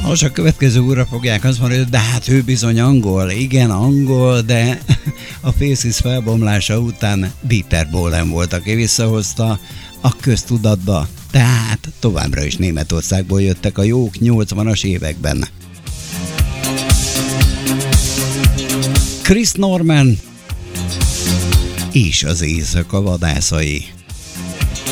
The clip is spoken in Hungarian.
Most a következő úrra fogják azt mondani, hogy de hát ő bizony angol. Igen, angol, de a Faces felbomlása után Dieter Bohlen volt, aki visszahozta a köztudatba. Tehát továbbra is Németországból jöttek a jók 80-as években. Chris Norman és az éjszaka vadászai.